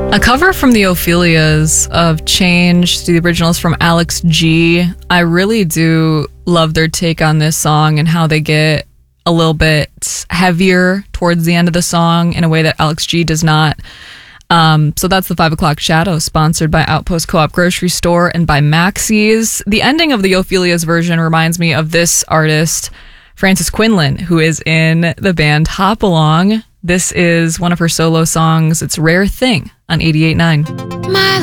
A cover from the Ophelias of Change. The originals from Alex G. I really do love their take on this song and how they get a little bit heavier towards the end of the song in a way that Alex G does not. So that's the 5 o'clock Shadow, sponsored by Outpost Co-op Grocery Store and by Maxie's. The ending of the Ophelia's version reminds me of this artist, Frances Quinlan, who is in the band Hop Along. This is one of her solo songs. It's Rare Thing on 88.9.